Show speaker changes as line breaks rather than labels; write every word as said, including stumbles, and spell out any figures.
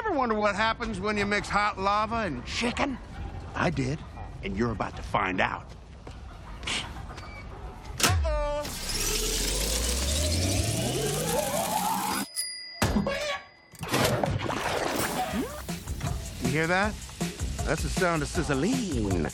ever wonder what happens when you mix hot lava and chicken? I did, and you're about to find out. Uh-oh. You hear that? That's the sound of sizzling.